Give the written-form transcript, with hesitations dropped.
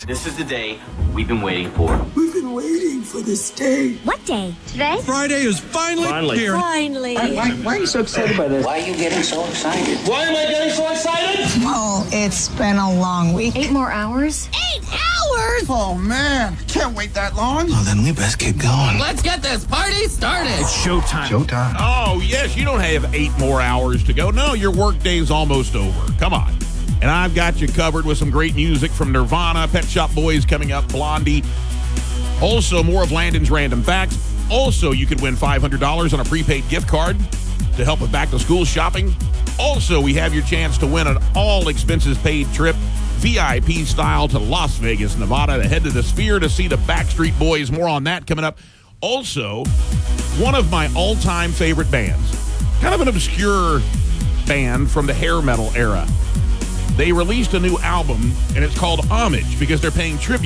This is the day we've been waiting for. We've been waiting for this day. What day? Today? Friday is finally here. Finally. Why are you so excited by this? Why are you getting so excited? Why am I getting so excited? Oh, it's been a long week. 8 more hours? 8 hours? Oh, man. Can't wait that long. Oh, then we best keep going. Let's get this party started. Showtime. Oh, yes, you don't have 8 more hours to go. No, your work day's almost over. Come on. And I've got you covered with some great music from Nirvana, Pet Shop Boys coming up, Blondie. Also, more of Landon's Random Facts. Also, you could win $500 on a prepaid gift card to help with back-to-school shopping. Also, we have your chance to win an all-expenses-paid trip, VIP style, to Las Vegas, Nevada, to head to the Sphere to see the Backstreet Boys. More on that coming up. Also, one of my all-time favorite bands, kind of an obscure band from the hair metal era. They released a new album, and it's called Homage because they're paying tribute